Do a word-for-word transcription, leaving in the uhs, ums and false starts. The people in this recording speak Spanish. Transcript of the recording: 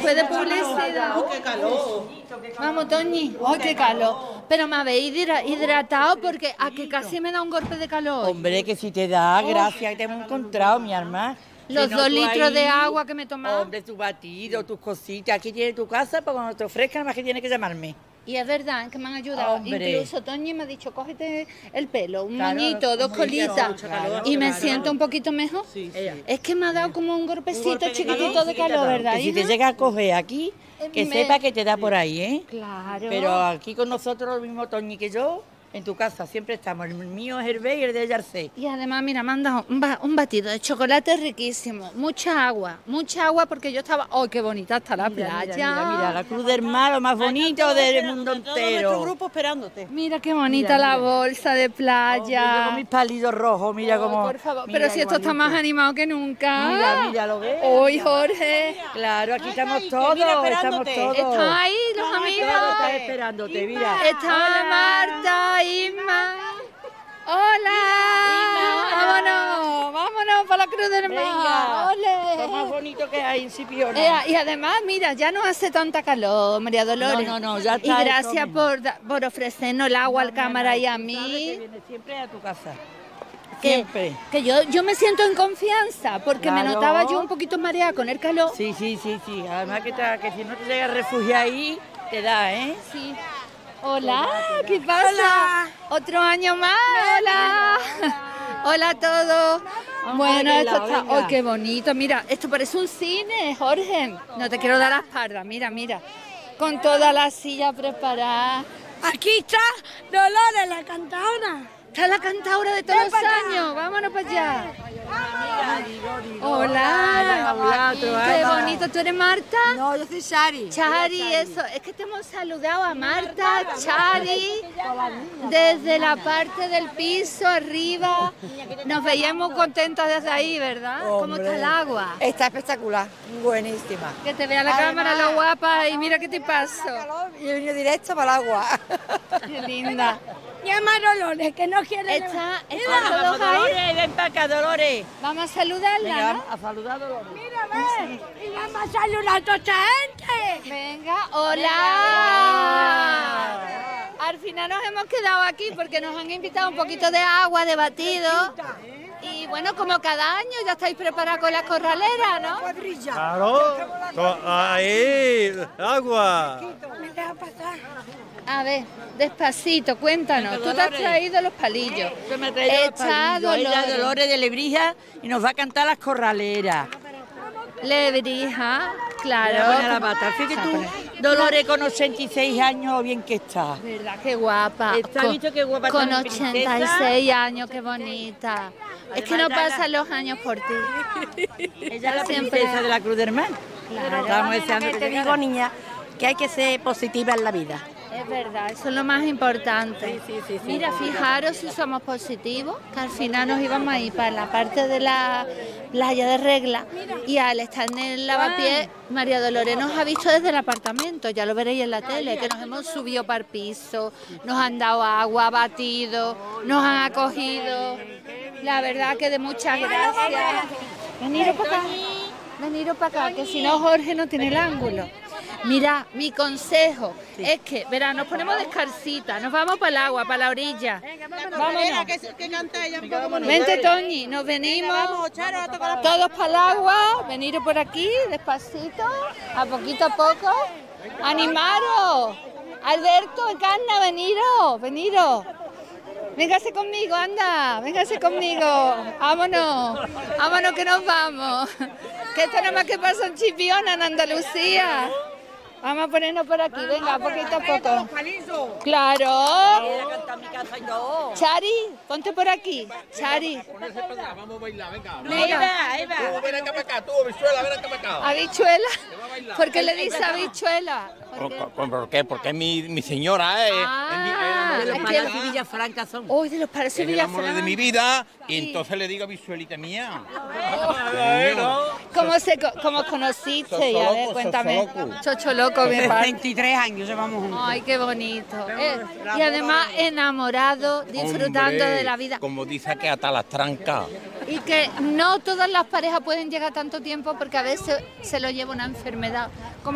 golpe de publicidad. ¡Qué calor! Vamos, Toñi. ¡Ay, qué calor! Pero me habéis hidra- hidratado porque a que casi me da un golpe de calor. Hombre, que si te da, gracias que te hemos encontrado, mi hermana. Los Si no, dos tú litros ahí, de agua que me he tomado. Hombre, tu batido, tus cositas. Aquí tienes tu casa, para cuando te ofrezcan, nada más que tienes que llamarme. Y es verdad que me han ayudado. Hombre. Incluso Toñi me ha dicho, cógete el pelo, un Claro, moñito, dos un moñito, colitas. mucho calor, Y me claro. siento un poquito mejor. Sí, sí. Ella. Es que me ha dado como un golpecito golpe de chiquitito calor, de sí, te calor, da. ¿verdad, Que si te hija? llega a coger aquí, que Me- sepa que te da por ahí, ¿eh? Claro. Pero aquí con nosotros, lo mismo Toñi que yo, en tu casa siempre estamos. El mío es Hervé y el de Yarcé. Y además, mira, me han dado un, ba- un batido de chocolate riquísimo, mucha agua, mucha agua porque yo estaba... ¡Oh, qué bonita está la Mira, playa! mira, mira, mira, la Cruz del Mar, lo más bonito del mundo Todo nuestro entero. grupo esperándote. Mira qué bonita Mira, la mira. bolsa de playa. Hombre, yo con mis palitos rojos, mira Ay, cómo... por favor, mira pero si qué esto está bonito. más animado que nunca. Mira, mira, ¿lo ves? Hoy, Jorge. Claro, aquí estamos ay, que todos, mira, estamos esperándote. todos. ¿Están ahí los Todos amigos? están esperándote, mira. Está Marta, Isma. ¡Hola! ¡Vámonos! ¡Vámonos para la Cruz del Mar! Venga, ¡Ole! lo más bonito que hay en Cipiona. Eh, y además, mira, ya no hace tanta calor, María Dolores. No, no, no, ya Y está gracias esto por, da- por ofrecernos el agua al cámara y a Tú sabes mí. que vienes siempre a tu casa. Que, Siempre. que yo, yo me siento en confianza, porque me Claro. notaba yo un poquito mareada con el calor. Sí, sí, sí, sí. Además que, te- que si no te llegas a refugiar ahí, te da, ¿eh? Sí. Hola, ¿qué pasa? Otro año más. Hola. Hola a todos. Bueno, aquel esto lado, está. venga. ¡Oh, qué bonito! Mira, esto parece un cine, Jorge. No te quiero dar la espalda. Mira, mira. Con toda la silla preparada. Aquí está Dolores, la cantadora. Está la cantadora de todos los años. Vámonos para allá. Hola. Hola, otro Qué año. bonito. ¿Tú eres Marta? No, yo soy Shari. Chari, eso, es que te hemos saludado a Marta, Chari, desde la parte del piso arriba. Nos veíamos contentas desde ahí, ¿verdad? ¿Cómo está el agua? Está espectacular, buenísima. Que te vea la Además- cámara, lo guapa, y mira qué te paso. Y he venido directo para el agua. Qué linda. Llama a Dolores, que no quiere. Está, están todos Vamos, ahí. Dolores, ven para acá, Dolores. Vamos a saludarla, Venga, ¿no? vamos a saludar a Dolores. Mira, ven. Y vamos a saludar a toda esta gente. Venga, hola. Al final nos hemos quedado aquí porque nos han invitado un poquito de agua, de batido. Y bueno, como cada año ya estáis preparados con las corraleras, ¿no? Cuadrilla. Claro, to- ahí, agua. Me deja pasar. A ver, despacito, cuéntanos. Venga, Tú te has Dolores. traído los palillos. Yo me he traído los Echa palillos. Ella, Dolores. Dolores de Lebrija, y nos va a cantar las corraleras. Lebrija, Le voy a poner la claro. pata. Fíjate Se tú, pone- Dolores con ochenta y seis años, lo bien que está. ¿Verdad? Qué guapa. Está Con- visto qué guapa Con está mi ochenta y princesa. seis años, qué bonita. Es que no Además, ya pasan los años por ti. Ella es la Siempre. princesa de la Cruz del Mar. Claro. Estamos deseando Que que te llegara. digo, niña, que hay que ser positiva en la vida. Es verdad, eso es lo más importante. Sí, sí, sí, sí. Mira, fijaros si somos positivos, que al final nos íbamos a ir para la parte de la playa de Regla y al estar en el lavapiés, María Dolores nos ha visto desde el apartamento, ya lo veréis en la tele, que nos hemos subido para el piso, nos han dado agua, batido, nos han acogido. La verdad que de muchas gracias. Veniros para acá, veniros para acá, que si no Jorge no tiene el ángulo. Mira, mi consejo es que, verá, nos ponemos descalcitas, nos vamos para el agua, para la orilla. Vámonos. que, que canta ella un poco bonito. Vente, Toñi, nos venimos todos para el agua, veniros por aquí, despacito, a poquito a poco. ¡Animaros! Alberto, Encarna, veniros, veniros. Véngase conmigo, anda, véngase conmigo. Vámonos, vámonos que nos vamos. Que esto nada más que pasa en Chipiona, en Andalucía. Vamos a ponernos por aquí, venga, poquito a poco. Claro. Quiere cantar mi casa y no. Chari, ponte por aquí. Chari, Vamos a bailar, venga. venga. Ahí va, ahí va. Tú, ven acá para acá, tú, bichuela, ven acá para acá. ¿Habichuela? ¿Por qué le dice habichuela? ¿Por qué? ¿Por, por qué? Porque es mi, mi señora, ¿eh? Ah, es mi, es es que- Palacio y Villafranca son. Uy, de los Palacios el amor de mi Villafranca. vida, y Sí. entonces le digo a bichuelita mía. ¿Cómo, se, co- cómo os conociste? Ya, a ver, Chocholoco, cuéntame. chocholoco. Chocholoco, mi padre. veintitrés años llevamos juntos. Ay, qué bonito. Eh, y además enamorado, disfrutando Hombre, de la vida. Como dice que hasta las trancas. Y que no todas las parejas pueden llegar tanto tiempo porque a veces se lo lleva una enfermedad. Como